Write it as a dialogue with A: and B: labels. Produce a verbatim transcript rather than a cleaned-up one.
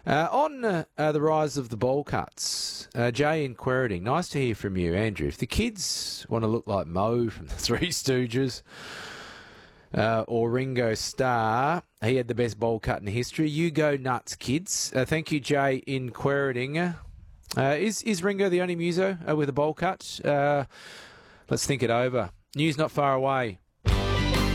A: Uh, on uh, uh, the rise of the bowl cuts, uh, Jay in Queriting, nice to hear from you, Andrew. If the kids want to look like Mo from the Three Stooges uh, or Ringo Starr, he had the best bowl cut in history. You go nuts, kids. Uh, thank you, Jay in Queriting. Uh, is, is Ringo the only muso uh, with a bowl cut? Uh, let's think it over. News not far away.